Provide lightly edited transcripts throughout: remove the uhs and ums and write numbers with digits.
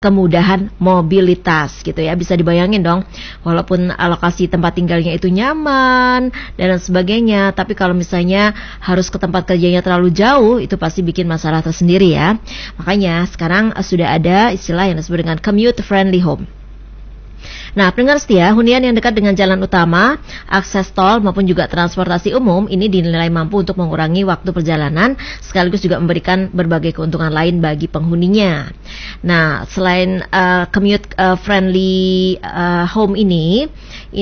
kemudahan mobilitas gitu ya. Bisa dibayangin dong, walaupun alokasi tempat tinggalnya itu nyaman dan sebagainya, tapi kalau misalnya harus ke tempat kerjanya terlalu jauh, itu pasti bikin masalah tersendiri ya. Makanya sekarang sudah ada istilah yang disebut dengan commute friendly home. Nah, pendengar setia, hunian yang dekat dengan jalan utama, akses tol maupun juga transportasi umum ini dinilai mampu untuk mengurangi waktu perjalanan sekaligus juga memberikan berbagai keuntungan lain bagi penghuninya. Nah, selain commute friendly home ini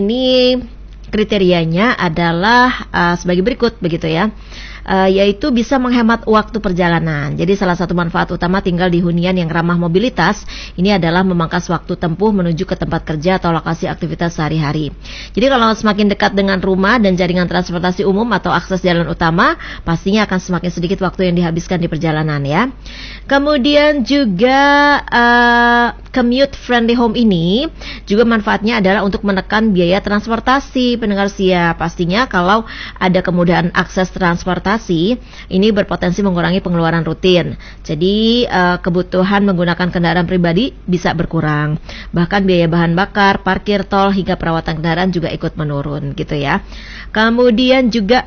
kriterianya adalah sebagai berikut begitu ya. Yaitu bisa menghemat waktu perjalanan. Jadi salah satu manfaat utama tinggal di hunian yang ramah mobilitas ini adalah memangkas waktu tempuh menuju ke tempat kerja atau lokasi aktivitas sehari-hari. Jadi kalau semakin dekat dengan rumah dan jaringan transportasi umum atau akses jalan utama, pastinya akan semakin sedikit waktu yang dihabiskan di perjalanan ya. Kemudian juga commute friendly home ini juga manfaatnya adalah untuk menekan biaya transportasi, pendengar setia. Pastinya kalau ada kemudahan akses transportasi, ini berpotensi mengurangi pengeluaran rutin. Jadi kebutuhan menggunakan kendaraan pribadi bisa berkurang. Bahkan biaya bahan bakar, parkir tol hingga perawatan kendaraan juga ikut menurun gitu ya. Kemudian juga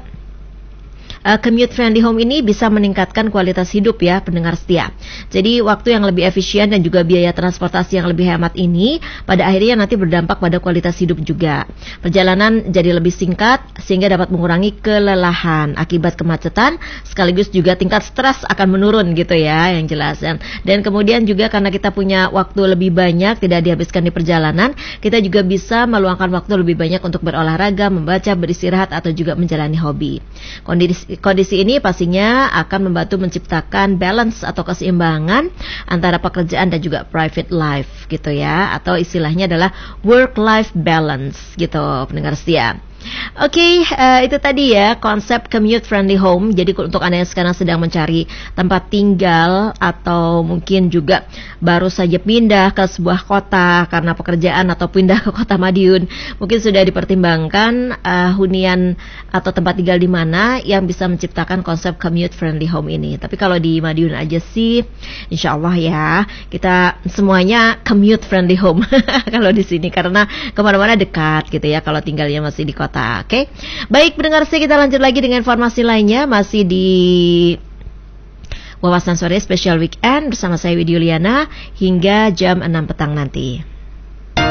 commute friendly home ini bisa meningkatkan kualitas hidup ya, pendengar setia. Jadi waktu yang lebih efisien dan juga biaya transportasi yang lebih hemat ini pada akhirnya nanti berdampak pada kualitas hidup juga. Perjalanan jadi lebih singkat sehingga dapat mengurangi kelelahan akibat kemacetan, sekaligus juga tingkat stres akan menurun gitu ya, yang jelas. Dan kemudian juga karena kita punya waktu lebih banyak tidak dihabiskan di perjalanan, kita juga bisa meluangkan waktu lebih banyak untuk berolahraga, membaca, beristirahat atau juga menjalani hobi. Kondisi ini pastinya akan membantu menciptakan balance atau keseimbangan antara pekerjaan dan juga private life gitu ya, atau istilahnya adalah work-life balance gitu, pendengar setia. Oke, itu tadi ya konsep commute friendly home. Jadi untuk Anda yang sekarang sedang mencari tempat tinggal atau mungkin juga baru saja pindah ke sebuah kota karena pekerjaan atau pindah ke kota Madiun, mungkin sudah dipertimbangkan hunian atau tempat tinggal di mana yang bisa menciptakan konsep commute friendly home ini. Tapi kalau di Madiun aja sih, insya Allah ya kita semuanya commute friendly home kalau di sini karena kemana-mana dekat gitu ya kalau tinggalnya masih di kota. Oke. Baik, pendengar setia, kita lanjut lagi dengan informasi lainnya masih di Wawasan Sore Special Weekend bersama saya Widi Yuliana hingga jam 6 petang nanti.